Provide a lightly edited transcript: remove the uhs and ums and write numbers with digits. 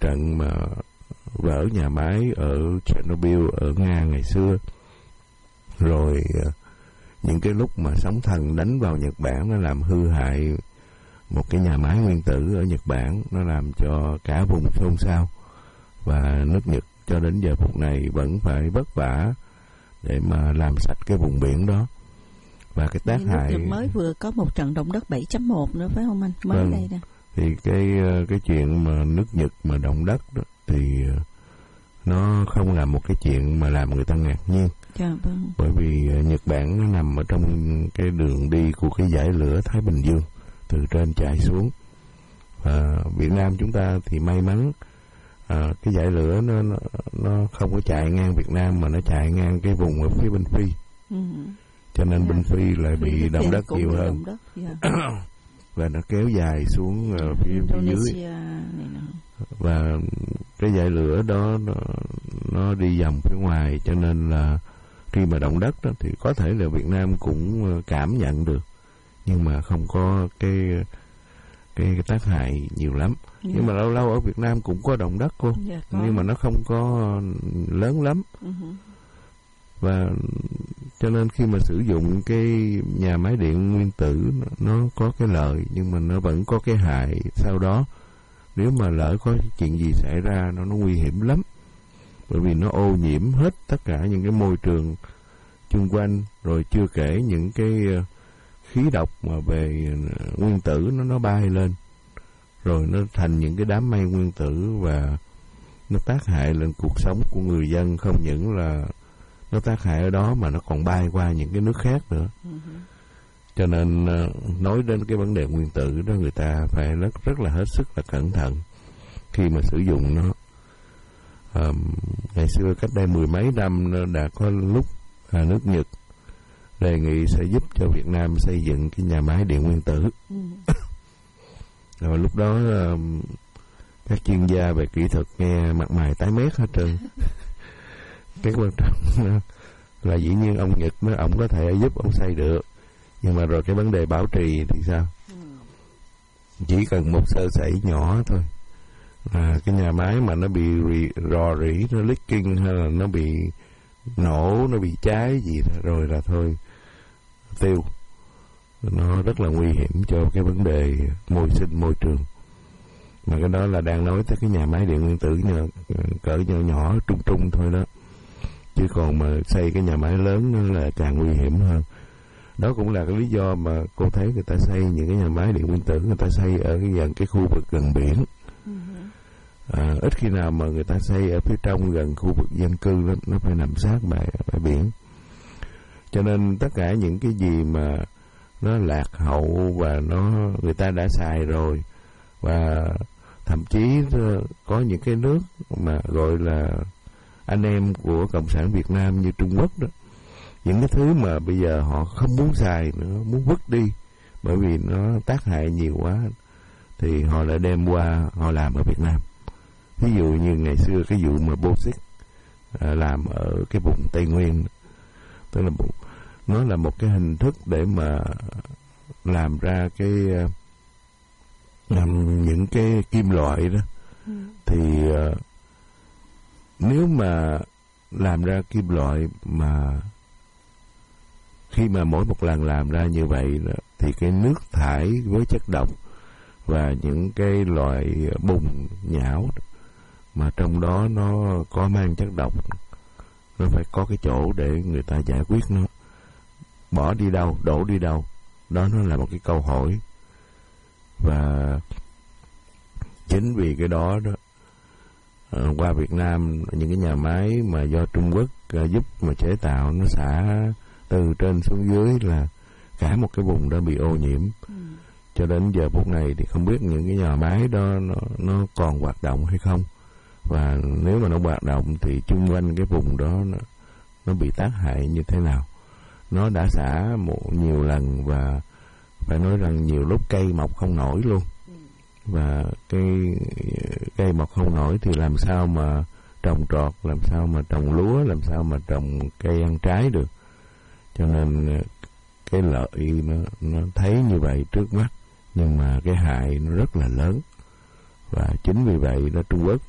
trận mà vỡ nhà máy ở Chernobyl ở Nga ngày xưa, rồi những cái lúc mà sóng thần đánh vào Nhật Bản, nó làm hư hại một cái nhà máy nguyên tử ở Nhật Bản, nó làm cho cả vùng xôn xao, và nước Nhật cho đến giờ phút này vẫn phải vất vả để mà làm sạch cái vùng biển đó. Và cái tác hại, nước Nhật mới vừa có một trận động đất 7.1 nữa phải không anh? Mới vâng, đây đó. Thì cái chuyện mà nước Nhật mà động đất đó, thì nó không là một cái chuyện mà làm người ta ngạc nhiên. Dạ, vâng. Bởi vì Nhật Bản nó nằm ở trong cái đường đi của cái dải lửa Thái Bình Dương, từ trên chạy xuống. Và Việt Nam chúng ta thì may mắn, cái dải lửa nó không có chạy ngang Việt Nam, mà nó chạy ngang cái vùng ở phía bên Phi. Cho nên bên Phi lại bị động đất nhiều hơn. Và nó kéo dài xuống phía dưới. Và cái dải lửa đó nó đi vòng phía ngoài, cho nên là khi mà động đất đó, thì có thể là Việt Nam cũng cảm nhận được, nhưng mà không có cái tác hại nhiều lắm. Nhưng mà lâu lâu ở Việt Nam cũng có động đất cô, nhưng mà nó không có lớn lắm. Và cho nên khi mà sử dụng cái nhà máy điện nguyên tử, nó có cái lợi, nhưng mà nó vẫn có cái hại sau đó. Nếu mà lỡ có chuyện gì xảy ra, nó nguy hiểm lắm. Bởi vì nó ô nhiễm hết tất cả những cái môi trường chung quanh, rồi chưa kể những cái khí độc mà về nguyên tử nó bay lên, rồi nó thành những cái đám mây nguyên tử, và nó tác hại lên cuộc sống của người dân. Không những là nó tác hại ở đó, mà nó còn bay qua những cái nước khác nữa. Cho nên nói đến cái vấn đề nguyên tử đó, người ta phải rất là hết sức là cẩn thận khi mà sử dụng nó. Ngày xưa cách đây 10 mấy năm đã có lúc nước Nhật đề nghị sẽ giúp cho Việt Nam xây dựng cái nhà máy điện nguyên tử. Rồi lúc đó các chuyên gia về kỹ thuật nghe mặt mày tái mét hết trơn. Cái quan trọng là dĩ nhiên ông Nhật ông có thể giúp ông xây được, nhưng mà rồi cái vấn đề bảo trì thì sao? Chỉ cần một sơ sẩy nhỏ thôi, cái nhà máy mà nó bị rò rỉ, nó leaking, hay là nó bị nổ, nó bị cháy gì đó, rồi là thôi tiêu. Nó rất là nguy hiểm cho cái vấn đề môi trường. Mà cái đó là đang nói tới cái nhà máy điện nguyên tử cỡ nhỏ trung thôi đó. Chứ còn mà xây cái nhà máy lớn nó là càng nguy hiểm hơn. Đó cũng là cái lý do mà cô thấy người ta xây những cái nhà máy điện nguyên tử, người ta xây ở cái khu vực gần biển. Ít khi nào mà người ta xây ở phía trong gần khu vực dân cư đó, nó phải nằm sát bãi biển. Cho nên tất cả những cái gì mà nó lạc hậu và người ta đã xài rồi, và thậm chí có những cái nước mà gọi là anh em của Cộng sản Việt Nam như Trung Quốc đó, những cái thứ mà bây giờ họ không muốn xài nữa, muốn vứt đi bởi vì nó tác hại nhiều quá, thì họ lại đem qua họ làm ở Việt Nam. Ví dụ như ngày xưa cái vụ mà Bauxit làm ở cái vùng Tây Nguyên, tức là nó là một cái hình thức để mà làm ra những cái kim loại đó. Thì nếu mà làm ra kim loại mà khi mà mỗi một lần làm ra như vậy đó, thì cái nước thải với chất độc và những cái loại bùn nhão mà trong đó nó có mang chất độc, nó phải có cái chỗ để người ta giải quyết nó. Bỏ đi đâu, đổ đi đâu, đó nó là một cái câu hỏi. Và chính vì cái đó đó, qua Việt Nam những cái nhà máy mà do Trung Quốc giúp mà chế tạo, nó xả từ trên xuống dưới là cả một cái vùng đó bị ô nhiễm. Cho đến giờ phút này thì không biết những cái nhà máy đó nó còn hoạt động hay không, và nếu mà nó hoạt động thì chung quanh cái vùng đó nó bị tác hại như thế nào. Nó đã xả nhiều lần, và phải nói rằng nhiều lúc cây mọc không nổi luôn. Và cây mọc không nổi thì làm sao mà trồng trọt, làm sao mà trồng lúa, làm sao mà trồng cây ăn trái được. Cho nên cái lợi nó thấy như vậy trước mắt, nhưng mà cái hại nó rất là lớn. Và chính vì vậy đó, Trung Quốc